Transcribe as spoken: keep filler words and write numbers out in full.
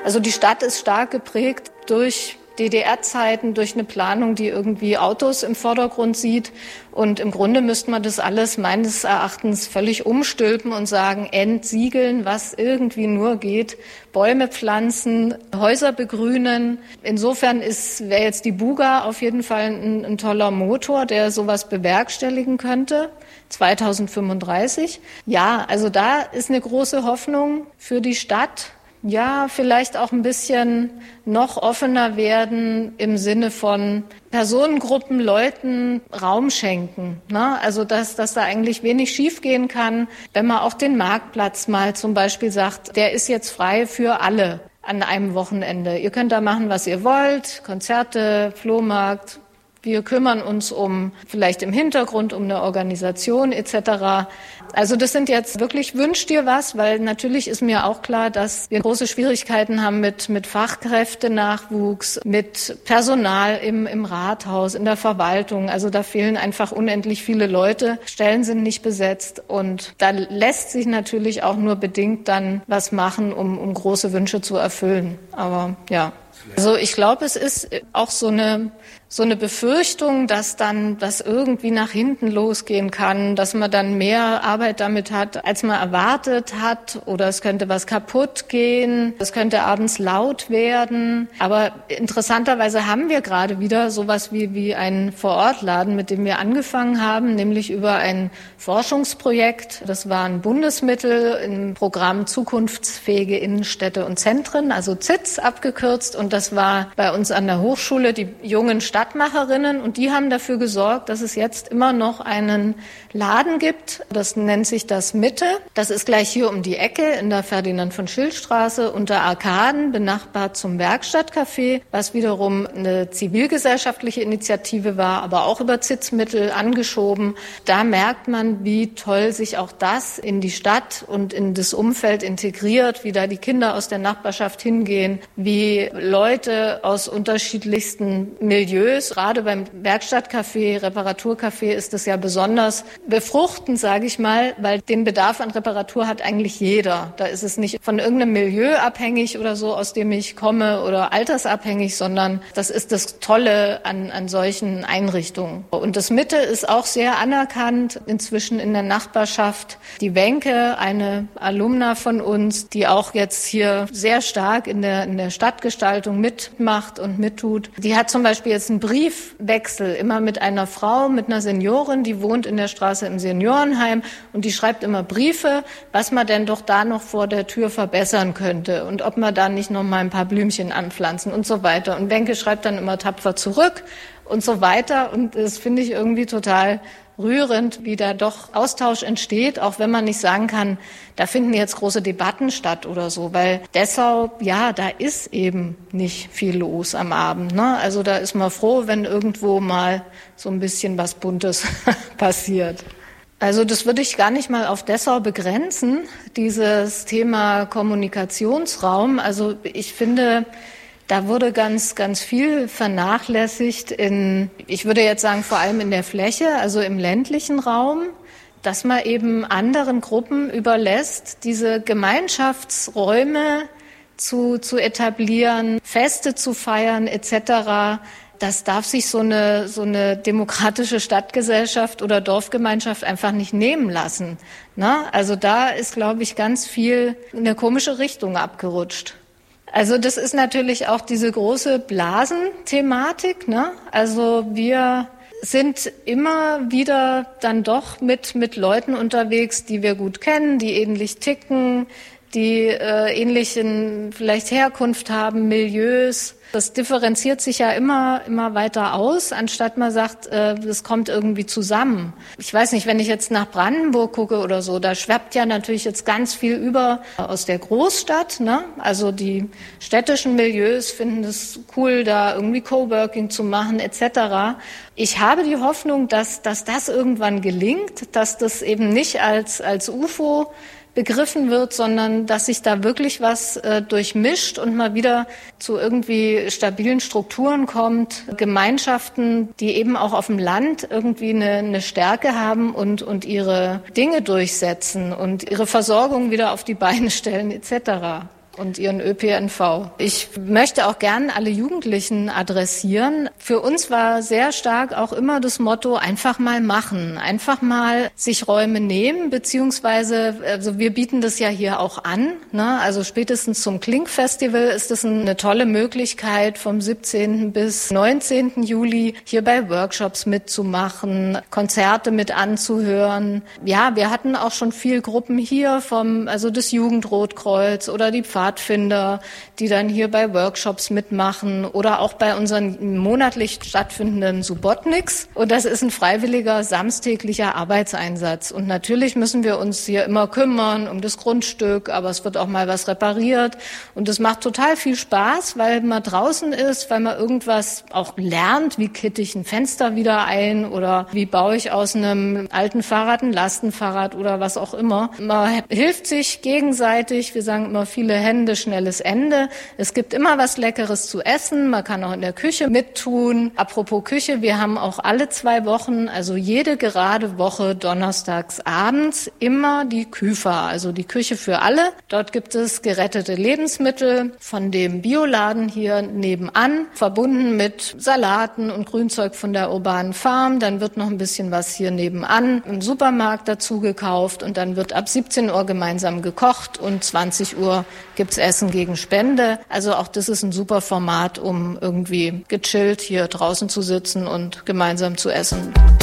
Also die Stadt ist stark geprägt durch D D R-Zeiten, durch eine Planung, die irgendwie Autos im Vordergrund sieht. Und im Grunde müsste man das alles meines Erachtens völlig umstülpen und sagen, entsiegeln, was irgendwie nur geht. Bäume pflanzen, Häuser begrünen. Insofern ist, wäre jetzt die Buga auf jeden Fall ein, ein toller Motor, der sowas bewerkstelligen könnte. zweitausendfünfunddreißig. Ja, also da ist eine große Hoffnung für die Stadt. Ja, vielleicht auch ein bisschen noch offener werden im Sinne von Personengruppen, Leuten Raum schenken. Ne? Also dass, dass da eigentlich wenig schiefgehen kann, wenn man auch den Marktplatz mal zum Beispiel sagt, der ist jetzt frei für alle an einem Wochenende. Ihr könnt da machen, was ihr wollt, Konzerte, Flohmarkt. Wir kümmern uns um vielleicht im Hintergrund um eine Organisation et cetera. Also das sind jetzt wirklich Wünsch dir was, weil natürlich ist mir auch klar, dass wir große Schwierigkeiten haben mit mit Fachkräftenachwuchs, mit Personal im im Rathaus, in der Verwaltung. Also da fehlen einfach unendlich viele Leute. Stellen sind nicht besetzt und da lässt sich natürlich auch nur bedingt dann was machen, um um große Wünsche zu erfüllen. Aber ja. Also ich glaube, es ist auch so eine so eine Befürchtung, dass dann das irgendwie nach hinten losgehen kann, dass man dann mehr Arbeit damit hat, als man erwartet hat, oder es könnte was kaputt gehen, es könnte abends laut werden. Aber interessanterweise haben wir gerade wieder sowas wie wie einen Vorortladen, mit dem wir angefangen haben, nämlich über ein Forschungsprojekt. Das war ein Bundesmittel im Programm Zukunftsfähige Innenstädte und Zentren, also Z I Z abgekürzt. Und das war bei uns an der Hochschule die jungen Stadtmacherinnen. Und die haben dafür gesorgt, dass es jetzt immer noch einen Laden gibt. Das nennt sich das Mitte. Das ist gleich hier um die Ecke in der Ferdinand-von-Schill-Straße unter Arkaden, benachbart zum Werkstattcafé, was wiederum eine zivilgesellschaftliche Initiative war, aber auch über Z I Z-Mittel angeschoben. Da merkt man, wie toll sich auch das in die Stadt und in das Umfeld integriert, wie da die Kinder aus der Nachbarschaft hingehen, wie Leute aus unterschiedlichsten Milieus, gerade beim Werkstattcafé, Reparaturcafé ist es ja besonders befruchtend, sage ich mal, weil den Bedarf an Reparatur hat eigentlich jeder. Da ist es nicht von irgendeinem Milieu abhängig oder so, aus dem ich komme, oder altersabhängig, sondern das ist das Tolle an, an solchen Einrichtungen. Und das Mitte ist auch sehr anerkannt inzwischen in der Nachbarschaft. Die Wenke, eine Alumna von uns, die auch jetzt hier sehr stark in der, in der Stadtgestaltung mitmacht und mittut, die hat zum Beispiel jetzt einen Briefwechsel immer mit einer Frau, mit einer Seniorin, die wohnt in der Straße im Seniorenheim, und die schreibt immer Briefe, was man denn doch da noch vor der Tür verbessern könnte und ob man da nicht noch mal ein paar Blümchen anpflanzen und so weiter. Und Wenke schreibt dann immer tapfer zurück und so weiter. Und das finde ich irgendwie total rührend, wie da doch Austausch entsteht, auch wenn man nicht sagen kann, da finden jetzt große Debatten statt oder so, weil Dessau, ja, da ist eben nicht viel los am Abend, ne? Also da ist man froh, wenn irgendwo mal so ein bisschen was Buntes passiert. Also das würde ich gar nicht mal auf Dessau begrenzen, dieses Thema Kommunikationsraum. Also ich finde, da wurde ganz, ganz viel vernachlässigt in, ich würde jetzt sagen, vor allem in der Fläche, also im ländlichen Raum, dass man eben anderen Gruppen überlässt, diese Gemeinschaftsräume zu, zu etablieren, Feste zu feiern et cetera. Das darf sich so eine, so eine demokratische Stadtgesellschaft oder Dorfgemeinschaft einfach nicht nehmen lassen. Na, also da ist, glaube ich, ganz viel in eine komische Richtung abgerutscht. Also das ist natürlich auch diese große Blasenthematik, ne? Also wir sind immer wieder dann doch mit mit Leuten unterwegs, die wir gut kennen, die ähnlich ticken, die äh, ähnlichen vielleicht Herkunft haben, Milieus. Das differenziert sich ja immer immer weiter aus, anstatt man sagt, äh, das kommt irgendwie zusammen. Ich weiß nicht, wenn ich jetzt nach Brandenburg gucke oder so, da schwappt ja natürlich jetzt ganz viel über aus der Großstadt, ne? Also die städtischen Milieus finden es cool, da irgendwie Coworking zu machen et cetera. Ich habe die Hoffnung, dass dass das irgendwann gelingt, dass das eben nicht als als U F O begriffen wird, sondern dass sich da wirklich was äh, durchmischt und mal wieder zu irgendwie stabilen Strukturen kommt, Gemeinschaften, die eben auch auf dem Land irgendwie eine, eine Stärke haben und und ihre Dinge durchsetzen und ihre Versorgung wieder auf die Beine stellen et cetera. und ihren Ö P N V. Ich möchte auch gern alle Jugendlichen adressieren. Für uns war sehr stark auch immer das Motto, einfach mal machen, einfach mal sich Räume nehmen, beziehungsweise, also wir bieten das ja hier auch an, ne? Also spätestens zum Klink-Festival ist es eine tolle Möglichkeit, vom siebzehnten bis neunzehnten Juli hier bei Workshops mitzumachen, Konzerte mit anzuhören. Ja, wir hatten auch schon viel Gruppen hier vom, also das Jugendrotkreuz oder die Pfadfinder, die dann hier bei Workshops mitmachen oder auch bei unseren monatlich stattfindenden Subotniks. Und das ist ein freiwilliger samstäglicher Arbeitseinsatz. Und natürlich müssen wir uns hier immer kümmern um das Grundstück, aber es wird auch mal was repariert. Und es macht total viel Spaß, weil man draußen ist, weil man irgendwas auch lernt, wie kitte ich ein Fenster wieder ein oder wie baue ich aus einem alten Fahrrad ein Lastenfahrrad oder was auch immer. Man hilft sich gegenseitig. Wir sagen immer, viele Hände, schnelles Ende. Es gibt immer was Leckeres zu essen. Man kann auch in der Küche mittun. Apropos Küche, wir haben auch alle zwei Wochen, also jede gerade Woche donnerstags abends immer die Küfa, also die Küche für alle. Dort gibt es gerettete Lebensmittel von dem Bioladen hier nebenan, verbunden mit Salaten und Grünzeug von der urbanen Farm. Dann wird noch ein bisschen was hier nebenan im Supermarkt dazu gekauft und dann wird ab siebzehn Uhr gemeinsam gekocht und zwanzig Uhr gibt's Essen gegen Spende. Also auch das ist ein super Format, um irgendwie gechillt hier draußen zu sitzen und gemeinsam zu essen.